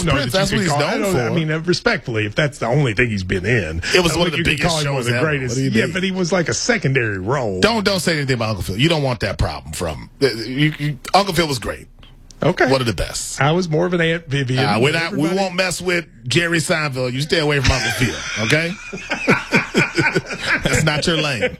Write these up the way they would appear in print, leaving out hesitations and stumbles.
don't know That's what he's known for. I mean, respectfully, if that's the only thing he's been in, it was one of the biggest shows ever. Greatest. Yeah, but he was like a secondary role. Don't say anything about Uncle Phil. You don't want that problem from Uncle Phil was great. Okay, one of the best. I was more of an Aunt Vivian. We won't mess with Jerry Seinfeld. You stay away from Uncle Phil, okay? That's not your lane.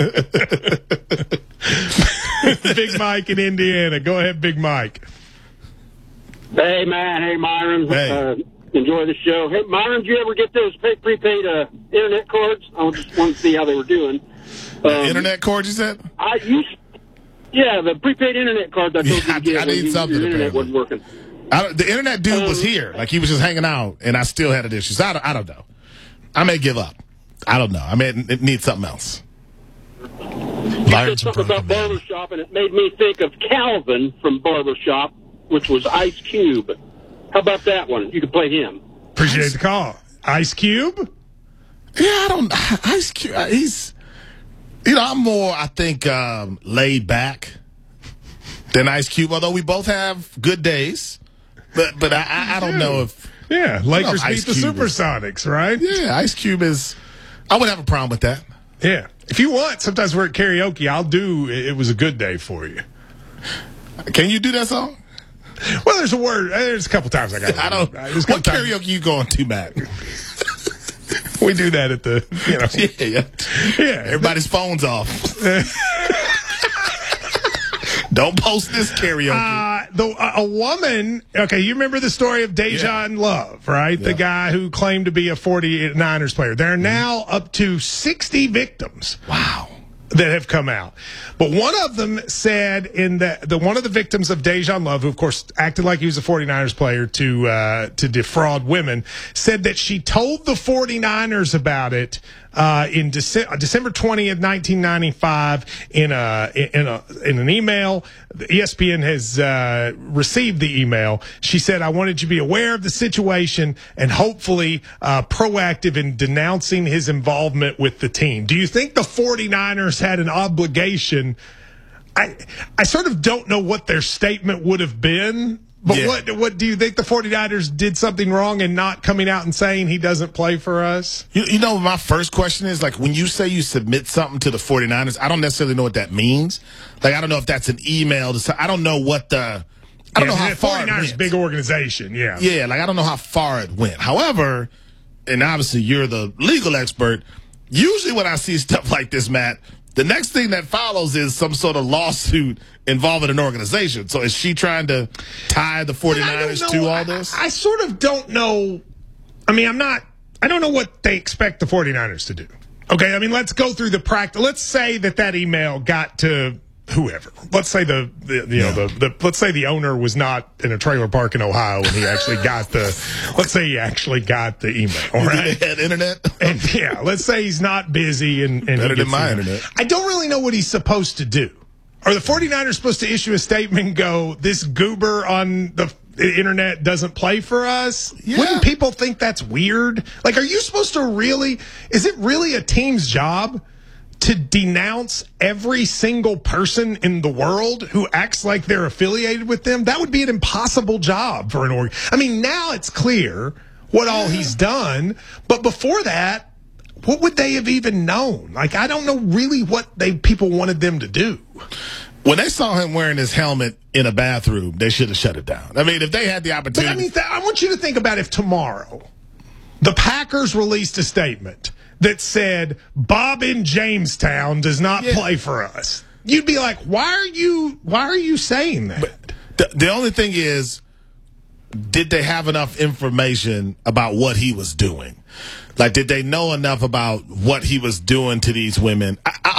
Big Mike in Indiana. Go ahead, Big Mike. Hey, man. Hey, Myron. Hey. Enjoy the show. Hey, Myron, did you ever get those prepaid internet cards? I just wanted to see how they were doing. Internet cards, you said? Yeah, the prepaid internet card that I told you to get. I need something. Your internet wasn't working. The internet dude was here. Like, he was just hanging out, and I still had an issue. So I don't know. I may give up. I don't know. I may need something else. You said something about Barbershop, and it made me think of Calvin from Barbershop, which was Ice Cube. How about that one? You could play him. Appreciate the call. Ice Cube? Yeah, Ice Cube, he's... I'm more, I think, laid back than Ice Cube, although we both have good days. But I don't know if... Yeah, Lakers beat the Supersonics, right? Yeah, Ice Cube is... I wouldn't have a problem with that. Yeah. If you want, sometimes we're at karaoke, I'll do It Was a Good Day for you. Can you do that song? Well, there's a word. There's a couple times I got it. I don't... What karaoke you going to, Matt? We do that at the, Yeah. Everybody's phone's off. Don't post this karaoke. A woman, okay, you remember the story of Dejan Love, right? Yeah. The guy who claimed to be a 49ers player. There are now up to 60 victims. Wow. That have come out. But one of them said one of the victims of Dejan Love, who of course acted like he was a 49ers player to defraud women, said that she told the 49ers about it in December 20th, 1995 in an email. ESPN has received the email. She said, "I wanted you to be aware of the situation and hopefully proactive in denouncing his involvement with the team." Do you think the 49ers had an obligation? I sort of don't know what their statement would have been. But what do you think? The 49ers did something wrong in not coming out and saying he doesn't play for us? My first question is, like, when you say you submit something to the 49ers, I don't necessarily know what that means. Like, I don't know if that's an email. I don't know what I don't know how far 49ers, it went. big organization, yeah. Yeah, like, I don't know how far it went. However, and obviously you're the legal expert, usually when I see stuff like this, Matt, the next thing that follows is some sort of lawsuit involving an organization. So is she trying to tie the 49ers to all this? I sort of don't know. I mean, I don't know what they expect the 49ers to do. Okay, I mean, let's go through the practice. Let's say that email got to whoever. Let's say let's say the owner was not in a trailer park in Ohio and he actually got let's say he actually got the email. All right, he had internet. And yeah, let's say he's not busy and better than my internet. I don't really know what he's supposed to do. Are the 49ers supposed to issue a statement and go, "This goober on the internet doesn't play for us"? Yeah. Wouldn't people think that's weird? Like, are you supposed to is it really a team's job to denounce every single person in the world who acts like they're affiliated with them? That would be an impossible job for an org. I mean, now it's clear what all he's done, but before that, what would they have even known? Like, I don't know really what people wanted them to do. When they saw him wearing his helmet in a bathroom, they should have shut it down. I mean, if they had the opportunity. But I mean, I want you to think about if tomorrow the Packers released a statement that said Bob in Jamestown does not play for us. You'd be like, why are you saying that? But the only thing is, did they have enough information about what he was doing? Like, did they know enough about what he was doing to these women? I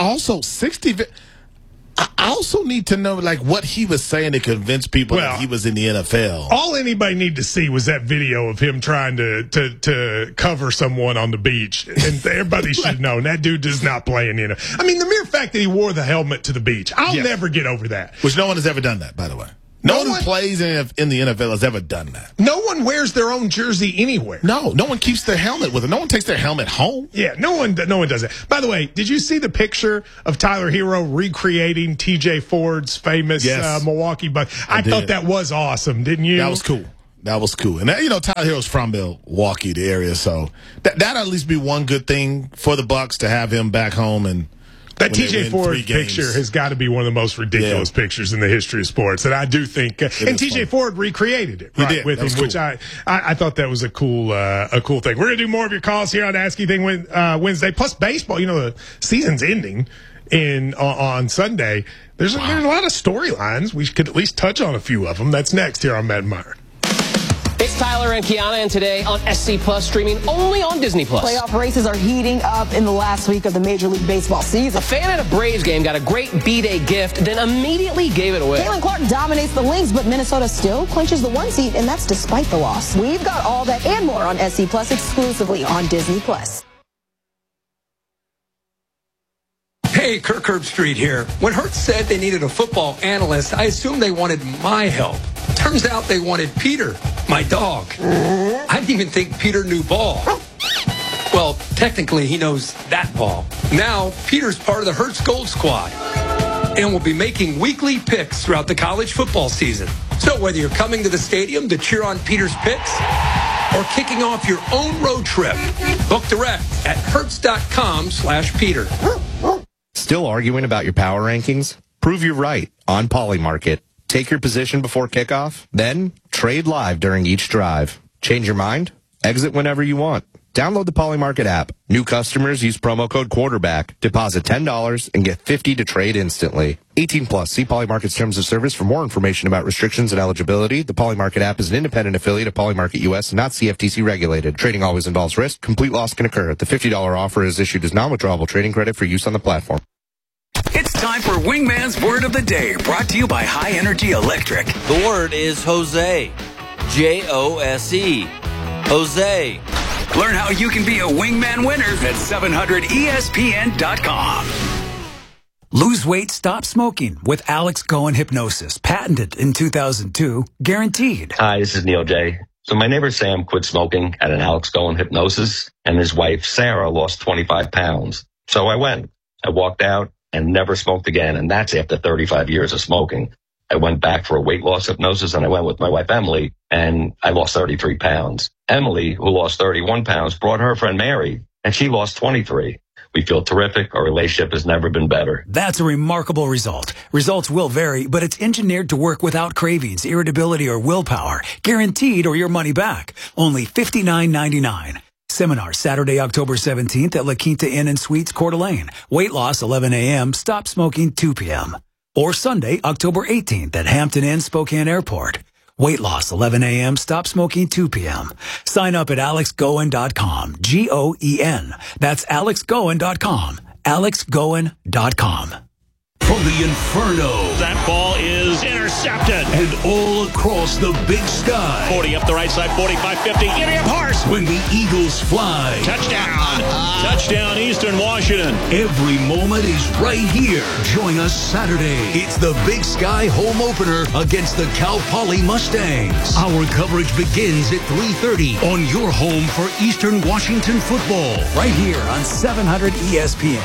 also need to know, like, what he was saying to convince people that he was in the NFL. All anybody need to see was that video of him trying to cover someone on the beach. And everybody should know that dude does not play in the NFL. I mean, the mere fact that he wore the helmet to the beach, I'll never get over that. Which no one has ever done that, by the way. No one who plays in the NFL has ever done that. No one wears their own jersey anywhere. No one keeps their helmet with them. No one takes their helmet home. Yeah, no one does that. By the way, did you see the picture of Tyler Hero recreating T.J. Ford's famous Milwaukee Bucks? I thought that was awesome, didn't you? That was cool. That was cool. And, Tyler Hero's from Milwaukee, the area, so that'd at least be one good thing for the Bucks to have him back home. And that TJ Ford picture has got to be one of the most ridiculous pictures in the history of sports. And I do think, and TJ Ford recreated it with him, cool. Which I thought that was a cool thing. We're going to do more of your calls here on Ask Anything Wednesday. Plus baseball, the season's ending on Sunday. There's a lot of storylines. We could at least touch on a few of them. That's next here on Mad Meyer. It's Tyler and Kiana, and today on SC Plus, streaming only on Disney Plus. Playoff races are heating up in the last week of the Major League Baseball season. A fan at a Braves game got a great B-Day gift, then immediately gave it away. Caitlin Clark dominates the Lynx, but Minnesota still clinches the 1 seed, and that's despite the loss. We've got all that and more on SC Plus exclusively on Disney Plus. Hey, Kirk Herbstreit here. When Hertz said they needed a football analyst, I assumed they wanted my help. Turns out they wanted Peter, my dog. I didn't even think Peter knew ball. Well, technically, he knows that ball. Now, Peter's part of the Hertz Gold Squad and will be making weekly picks throughout the college football season. So whether you're coming to the stadium to cheer on Peter's picks or kicking off your own road trip, book direct at hertz.com/Peter. Still arguing about your power rankings? Prove you're right on Polymarket. Take your position before kickoff, then trade live during each drive. Change your mind? Exit whenever you want. Download the Polymarket app. New customers use promo code quarterback. Deposit $10 and get $50 to trade instantly. 18 plus. See Polymarket's terms of service for more information about restrictions and eligibility. The Polymarket app is an independent affiliate of Polymarket US, not CFTC regulated. Trading always involves risk. Complete loss can occur. The $50 offer is issued as non-withdrawable trading credit for use on the platform. It's time for Wingman's Word of the Day, brought to you by High Energy Electric. The word is Jose. Jose. Jose. Learn how you can be a Wingman winner at 700ESPN.com. Lose weight, stop smoking with Alex Goen Hypnosis. Patented in 2002. Guaranteed. Hi, this is Neil J. So my neighbor Sam quit smoking at an Alex Goen Hypnosis, and his wife Sarah lost 25 pounds. So I went. I walked out and never smoked again, and that's after 35 years of smoking. I went back for a weight loss hypnosis, and I went with my wife, Emily, and I lost 33 pounds. Emily, who lost 31 pounds, brought her friend Mary, and she lost 23. We feel terrific. Our relationship has never been better. That's a remarkable result. Results will vary, but it's engineered to work without cravings, irritability, or willpower. Guaranteed or your money back. Only $59.99. Seminar Saturday, October 17th at La Quinta Inn and Suites, Coeur d'Alene. Weight loss 11 a.m., stop smoking 2 p.m. Or Sunday, October 18th at Hampton Inn, Spokane Airport. Weight loss 11 a.m., stop smoking 2 p.m. Sign up at alexgoen.com. G-O-E-N. That's alexgoen.com. alexgoen.com. From the Inferno. That ball is intercepted. And all across the big sky. 40 up the right side, 45-50. Idiom Horse. When the Eagles fly. Touchdown. Touchdown, Eastern Washington. Every moment is right here. Join us Saturday. It's the Big Sky home opener against the Cal Poly Mustangs. Our coverage begins at 3:30 on your home for Eastern Washington football. Right here on 700 ESPN.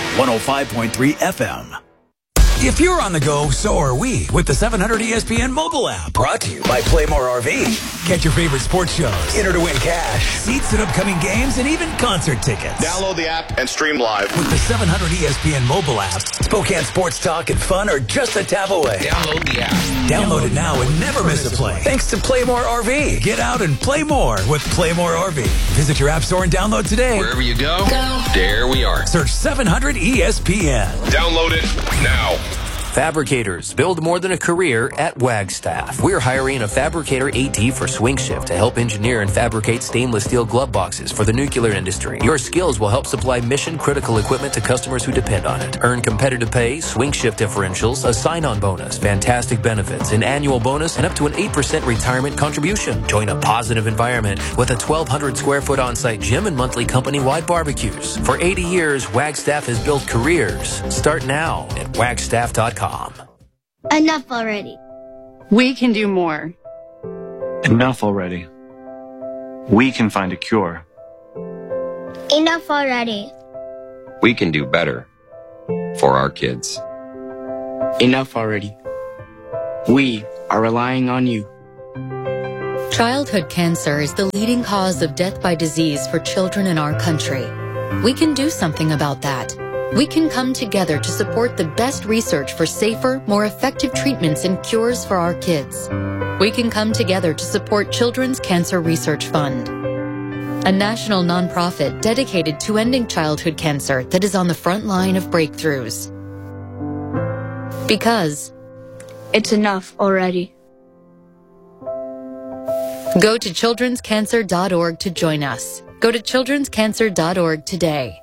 105.3 FM. If you're on the go, so are we with the 700 ESPN mobile app. Brought to you by Playmore RV. Get your favorite sports shows, enter to win cash, seats at upcoming games, and even concert tickets. Download the app and stream live. With the 700 ESPN mobile app, Spokane sports talk and fun are just a tap away. Download the app. Download it now and never miss a play. Thanks to Playmore RV. Get out and play more with Playmore RV. Visit your app store and download today. Wherever you go, there we are. Search 700 ESPN. Download it now. Fabricators, build more than a career at Wagstaff. We're hiring a fabricator AT for swing shift to help engineer and fabricate stainless steel glove boxes for the nuclear industry. Your skills will help supply mission-critical equipment to customers who depend on it. Earn competitive pay, swing shift differentials, a sign-on bonus, fantastic benefits, an annual bonus, and up to an 8% retirement contribution. Join a positive environment with a 1,200 square foot on-site gym and monthly company-wide barbecues. For 80 years, Wagstaff has built careers. Start now at wagstaff.com. Enough already. We can do more. Enough already. We can find a cure. Enough already. We can do better for our kids. Enough already. We are relying on you. Childhood cancer is the leading cause of death by disease for children in our country. We can do something about that. We can come together to support the best research for safer, more effective treatments and cures for our kids. We can come together to support Children's Cancer Research Fund, a national nonprofit dedicated to ending childhood cancer that is on the front line of breakthroughs. Because it's enough already. Go to childrenscancer.org to join us. Go to childrenscancer.org today.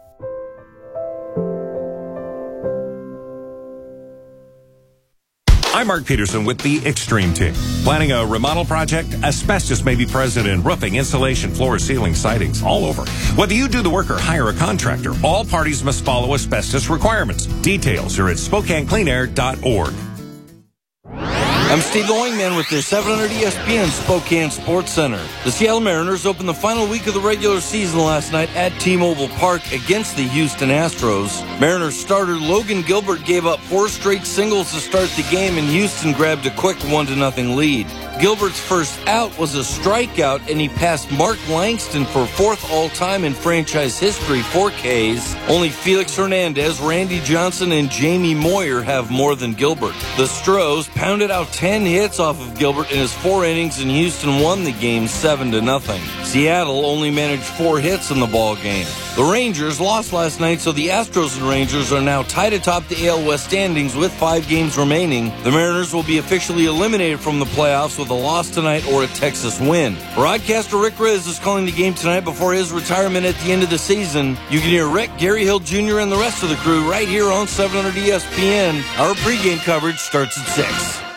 I'm Mark Peterson with the Extreme Team. Planning a remodel project? Asbestos may be present in roofing, insulation, floor, ceiling, sidings, all over. Whether you do the work or hire a contractor, all parties must follow asbestos requirements. Details are at SpokaneCleanAir.org. I'm Steve the Wingman with their 700 ESPN Spokane Sports Center. The Seattle Mariners opened the final week of the regular season last night at T-Mobile Park against the Houston Astros. Mariners starter Logan Gilbert gave up 4 straight singles to start the game, and Houston grabbed a quick 1-0 lead. Gilbert's first out was a strikeout, and he passed Mark Langston for 4th all-time in franchise history, 4 Ks. Only Felix Hernandez, Randy Johnson, and Jamie Moyer have more than Gilbert. The Stros pounded out 10 hits off of Gilbert in his 4 innings, and Houston won the game 7-0. Seattle only managed 4 hits in the ball game. The Rangers lost last night, so the Astros and Rangers are now tied atop the AL West standings with 5 games remaining. The Mariners will be officially eliminated from the playoffs with a loss tonight or a Texas win. Broadcaster Rick Riz is calling the game tonight before his retirement at the end of the season. You can hear Rick, Gary Hill Jr., and the rest of the crew right here on 700 ESPN. Our pregame coverage starts at 6.